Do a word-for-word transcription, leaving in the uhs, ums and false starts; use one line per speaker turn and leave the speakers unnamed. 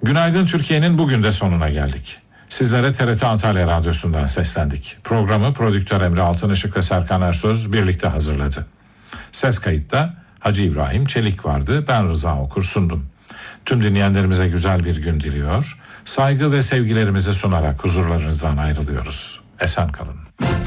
Günaydın Türkiye'nin bugün de sonuna geldik. Sizlere T R T Antalya Radyosu'ndan seslendik. Programı prodüktör Emre Altınışık ve Serkan Ersöz birlikte hazırladı. Ses kayıtta Hacı İbrahim Çelik vardı. Ben Rıza Okur sundum. Tüm dinleyenlerimize güzel bir gün diliyor. Saygı ve sevgilerimizi sunarak huzurlarınızdan ayrılıyoruz. Esen kalın.